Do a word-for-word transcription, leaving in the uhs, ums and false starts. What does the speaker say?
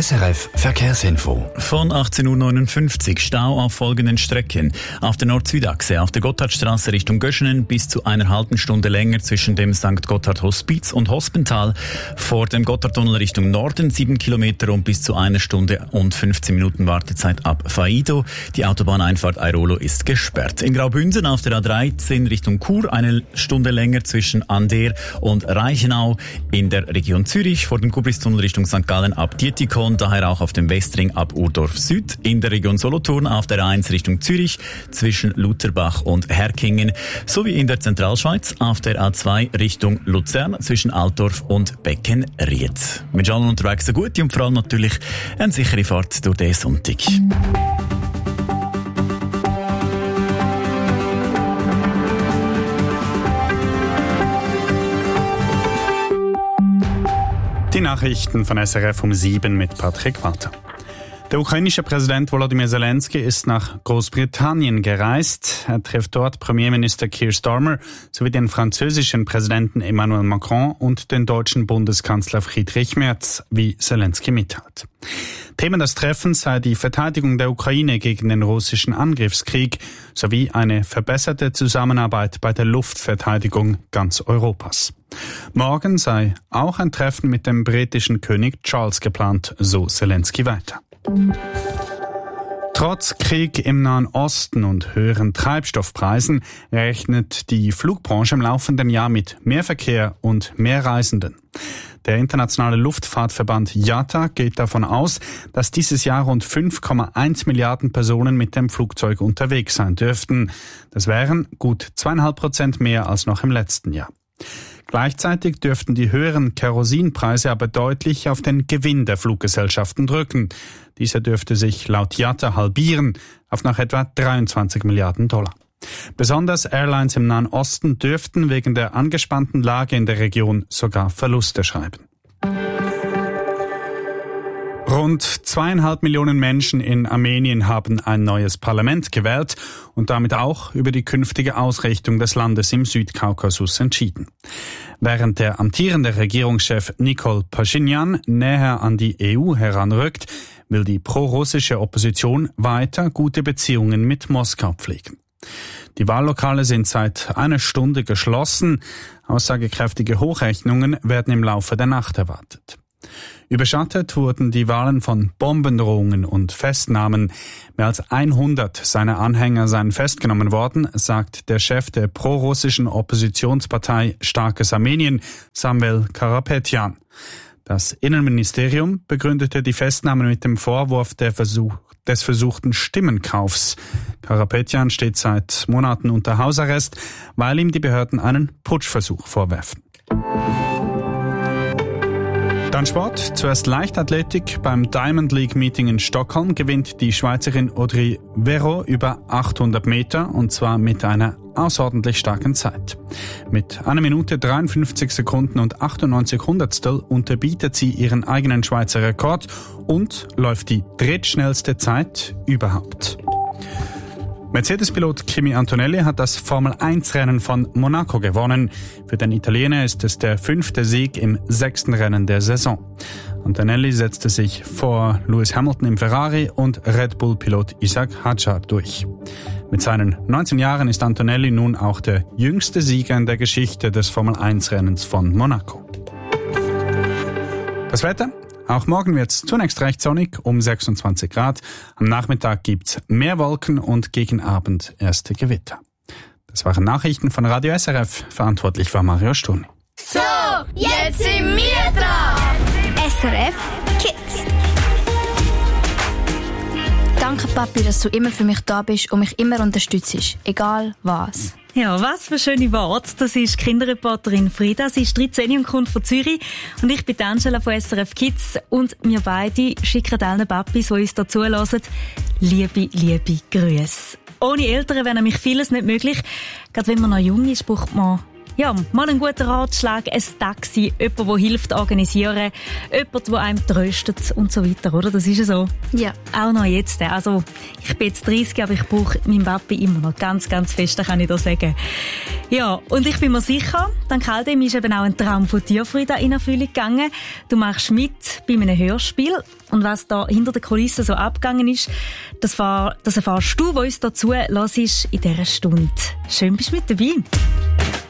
S R F Verkehrsinfo. Von achtzehn Uhr neunundfünfzig Stau auf folgenden Strecken. Auf der Nord-Süd-Achse auf der Gotthardstraße Richtung Göschenen bis zu einer halben Stunde länger zwischen dem Sankt Gotthard Hospiz und Hospental. Vor dem Gotthardtunnel Richtung Norden sieben Kilometer und bis zu einer Stunde und fünfzehn Minuten Wartezeit ab Faido. Die Autobahneinfahrt Airolo ist gesperrt. In Graubünden auf der A dreizehn Richtung Chur eine Stunde länger zwischen Ander und Reichenau. In der Region Zürich vor dem Kubristunnel Richtung Sankt Gallen ab Dietikon. Daher auch auf dem Westring ab Urdorf Süd, in der Region Solothurn auf der A eins Richtung Zürich zwischen Lutherbach und Herkingen, sowie in der Zentralschweiz auf der A zwei Richtung Luzern zwischen Altdorf und Beckenried. Mit allen unterwegs eine gute und vor allem natürlich eine sichere Fahrt durch den Sonntag. Die Nachrichten von S R F um sieben mit Patrick Walter. Der ukrainische Präsident Volodymyr Zelensky ist nach Großbritannien gereist. Er trifft dort Premierminister Keir Starmer sowie den französischen Präsidenten Emmanuel Macron und den deutschen Bundeskanzler Friedrich Merz, wie Zelensky mitteilt. Thema des Treffens sei die Verteidigung der Ukraine gegen den russischen Angriffskrieg sowie eine verbesserte Zusammenarbeit bei der Luftverteidigung ganz Europas. Morgen sei auch ein Treffen mit dem britischen König Charles geplant, so Zelensky weiter. Trotz Krieg im Nahen Osten und höheren Treibstoffpreisen rechnet die Flugbranche im laufenden Jahr mit mehr Verkehr und mehr Reisenden. Der internationale Luftfahrtverband I A T A geht davon aus, dass dieses Jahr rund fünf Komma eins Milliarden Personen mit dem Flugzeug unterwegs sein dürften. Das wären gut zweieinhalb Prozent mehr als noch im letzten Jahr. Gleichzeitig dürften die höheren Kerosinpreise aber deutlich auf den Gewinn der Fluggesellschaften drücken. Dieser dürfte sich laut I A T A halbieren auf nach etwa dreiundzwanzig Milliarden Dollar. Besonders Airlines im Nahen Osten dürften wegen der angespannten Lage in der Region sogar Verluste schreiben. Rund zweieinhalb Millionen Menschen in Armenien haben ein neues Parlament gewählt und damit auch über die künftige Ausrichtung des Landes im Südkaukasus entschieden. Während der amtierende Regierungschef Nikol Paschinjan näher an die E U heranrückt, will die pro-russische Opposition weiter gute Beziehungen mit Moskau pflegen. Die Wahllokale sind seit einer Stunde geschlossen. Aussagekräftige Hochrechnungen werden im Laufe der Nacht erwartet. Überschattet wurden die Wahlen von Bombendrohungen und Festnahmen. Mehr als hundert seiner Anhänger seien festgenommen worden, sagt der Chef der pro-russischen Oppositionspartei Starkes Armenien, Samvel Karapetyan. Das Innenministerium begründete die Festnahmen mit dem Vorwurf der Versuch, des versuchten Stimmenkaufs. Karapetyan steht seit Monaten unter Hausarrest, weil ihm die Behörden einen Putschversuch vorwerfen. Dann Sport. Zuerst Leichtathletik. Beim Diamond League Meeting in Stockholm gewinnt die Schweizerin Audrey Verreau über achthundert Meter und zwar mit einer außerordentlich starken Zeit. Mit einer Minute dreiundfünfzig Sekunden und achtundneunzig Hundertstel unterbietet sie ihren eigenen Schweizer Rekord und läuft die drittschnellste Zeit überhaupt. Mercedes-Pilot Kimi Antonelli hat das Formel eins Rennen von Monaco gewonnen. Für den Italiener ist es der fünfte Sieg im sechsten Rennen der Saison. Antonelli setzte sich vor Lewis Hamilton im Ferrari und Red Bull-Pilot Isaac Hadjar durch. Mit seinen neunzehn Jahren ist Antonelli nun auch der jüngste Sieger in der Geschichte des Formel eins Rennens von Monaco. Das Wetter? Auch morgen wird es zunächst recht sonnig, um sechsundzwanzig Grad. Am Nachmittag gibt's mehr Wolken und gegen Abend erste Gewitter. Das waren Nachrichten von Radio S R F. Verantwortlich war Mario Sturni. So, jetzt sind wir dran! S R F Kids. Danke, Papi, dass du immer für mich da bist und mich immer unterstützt, egal was. Ja, was für schöne Worte. Das ist Kinderreporterin Frida. Sie ist dreizehn und kommt von Zürich. Und ich bin Angela von S R F Kids. Und wir beide schicken allen Papis, die uns dazu hören, liebe, liebe Grüße. Ohne Eltern wäre nämlich vieles nicht möglich. Gerade wenn man noch jung ist, braucht man Ja, mal ein guter Ratschlag, ein Taxi, jemand, der hilft organisieren, jemand, der einem tröstet und so weiter, oder? Das ist ja so. Ja. Auch noch jetzt. Also, ich bin jetzt dreißig, aber ich brauche meinen Papi immer noch ganz, ganz fest, das kann ich da sagen. Ja, und ich bin mir sicher, dank all dem ist eben auch ein Traum von dir, Frieda, in Erfüllung gegangen. Du machst mit bei einem Hörspiel. Und was da hinter der Kulisse so abgegangen ist, das, war, das erfährst du, wo uns dazu hörst in dieser Stunde. Schön, bist du mit dabei.